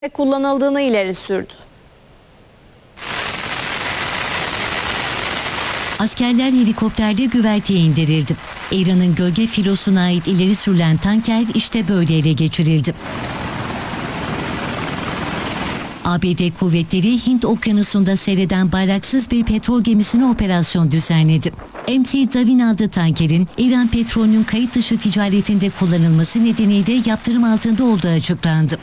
kullanıldığını ileri sürdü. Askerler helikopterle güverteye indirildi. İran'ın gölge filosuna ait ileri sürülen tanker işte böyle ele geçirildi. ABD kuvvetleri Hint Okyanusu'nda seyreden bayraksız bir petrol gemisine operasyon düzenledi. MT Davin adlı tankerin İran petrolünün kayıt dışı ticaretinde kullanılması nedeniyle yaptırım altında olduğu açıklandı.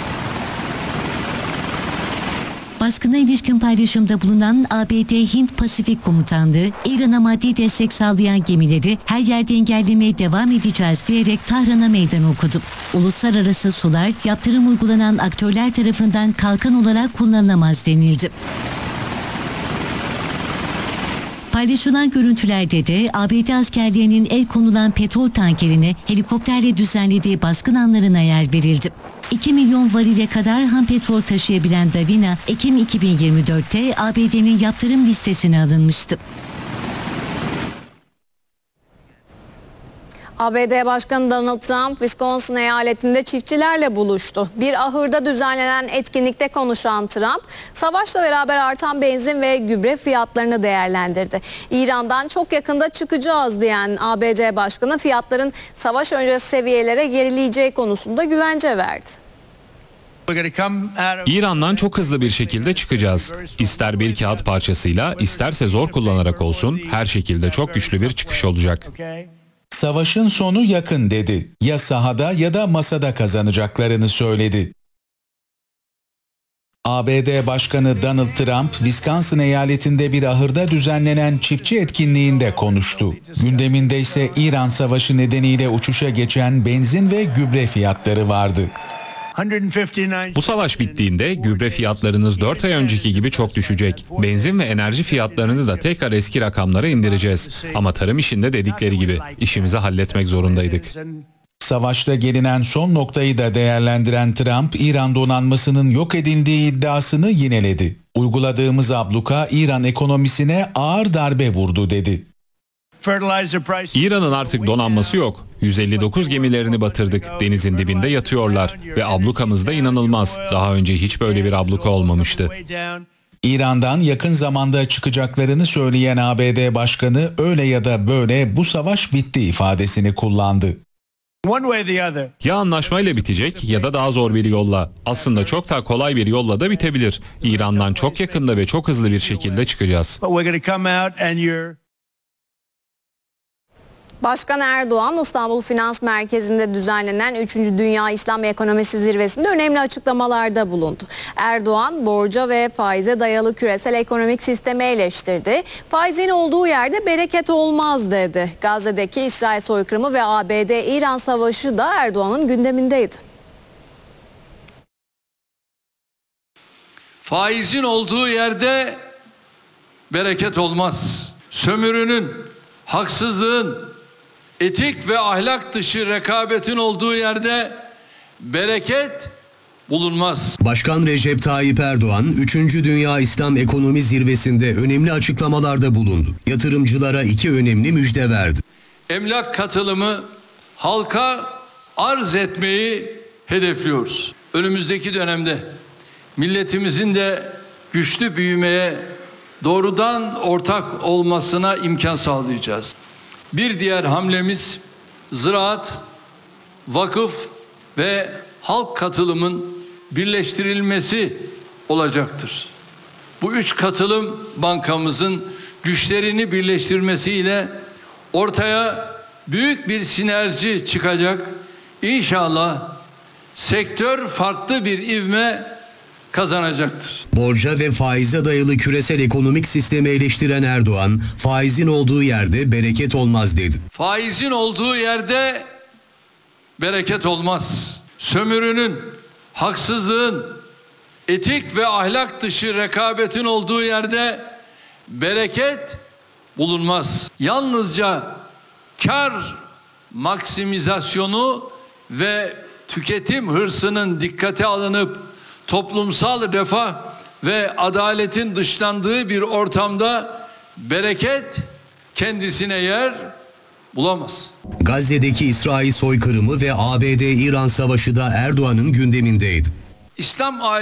Baskına ilişkin paylaşımda bulunan ABD Hint Pasifik Komutanlığı, İran'a maddi destek sağlayan gemileri her yerde engellemeye devam edeceğiz diyerek Tahran'a meydan okudu. Uluslararası sular yaptırım uygulanan aktörler tarafından kalkan olarak kullanılamaz denildi. Paylaşılan görüntülerde de ABD askerlerinin el konulan petrol tankerine helikopterle düzenlediği baskın anlarına yer verildi. 2 milyon varile kadar ham petrol taşıyabilen Davina, Ekim 2024'te ABD'nin yaptırım listesine alınmıştı. ABD Başkanı Donald Trump, Wisconsin eyaletinde çiftçilerle buluştu. Bir ahırda düzenlenen etkinlikte konuşan Trump, savaşla beraber artan benzin ve gübre fiyatlarını değerlendirdi. İran'dan çok yakında çıkacağız diyen ABD Başkanı, fiyatların savaş öncesi seviyelere gerileyeceği konusunda güvence verdi. İran'dan çok hızlı bir şekilde çıkacağız. İster bir kağıt parçasıyla, isterse zor kullanarak olsun, her şekilde çok güçlü bir çıkış olacak. Savaşın sonu yakın dedi. Ya sahada ya da masada kazanacaklarını söyledi. ABD Başkanı Donald Trump, Wisconsin eyaletinde bir ahırda düzenlenen çiftçi etkinliğinde konuştu. Gündeminde ise İran Savaşı nedeniyle uçuşa geçen benzin ve gübre fiyatları vardı. Bu savaş bittiğinde gübre fiyatlarınız 4 ay önceki gibi çok düşecek. Benzin ve enerji fiyatlarını da tekrar eski rakamlara indireceğiz. Ama tarım işinde dedikleri gibi işimizi halletmek zorundaydık. Savaşta gelinen son noktayı da değerlendiren Trump, İran donanmasının yok edildiği iddiasını yineledi. Uyguladığımız abluka İran ekonomisine ağır darbe vurdu dedi. İran'ın artık donanması yok. 159 gemilerini batırdık. Denizin dibinde yatıyorlar. Ve ablukamız da inanılmaz. Daha önce hiç böyle bir abluka olmamıştı. İran'dan yakın zamanda çıkacaklarını söyleyen ABD Başkanı öyle ya da böyle bu savaş bitti ifadesini kullandı. Ya anlaşmayla bitecek ya da daha zor bir yolla. Aslında çok daha kolay bir yolla da bitebilir. İran'dan çok yakında ve çok hızlı bir şekilde çıkacağız. Başkan Erdoğan, İstanbul Finans Merkezi'nde düzenlenen 3. Dünya İslam Ekonomisi Zirvesi'nde önemli açıklamalarda bulundu. Erdoğan, borca ve faize dayalı küresel ekonomik sistemi eleştirdi. Faizin olduğu yerde bereket olmaz dedi. Gazze'deki İsrail soykırımı ve ABD-İran savaşı da Erdoğan'ın gündemindeydi. Faizin olduğu yerde bereket olmaz. Sömürünün, haksızlığın, etik ve ahlak dışı rekabetin olduğu yerde bereket bulunmaz. Başkan Recep Tayyip Erdoğan, 3. Dünya İslam Ekonomi Zirvesi'nde önemli açıklamalarda bulundu. Yatırımcılara 2 önemli müjde verdi. Emlak katılımı halka arz etmeyi hedefliyoruz. Önümüzdeki dönemde milletimizin de güçlü büyümeye doğrudan ortak olmasına imkan sağlayacağız. Bir diğer hamlemiz ziraat, vakıf ve halk katılımın birleştirilmesi olacaktır. Bu 3 katılım bankamızın güçlerini birleştirmesiyle ortaya büyük bir sinerji çıkacak. İnşallah sektör farklı bir ivme kazanacaktır. Borca ve faize dayalı küresel ekonomik sistemi eleştiren Erdoğan, faizin olduğu yerde bereket olmaz dedi. Faizin olduğu yerde bereket olmaz. Sömürünün, haksızlığın, etik ve ahlak dışı rekabetin olduğu yerde bereket bulunmaz. Yalnızca kar maksimizasyonu ve tüketim hırsının dikkate alınıp toplumsal refah ve adaletin dışlandığı bir ortamda bereket kendisine yer bulamaz. Gazze'deki İsrail soykırımı ve ABD-İran savaşı da Erdoğan'ın gündemindeydi. İslam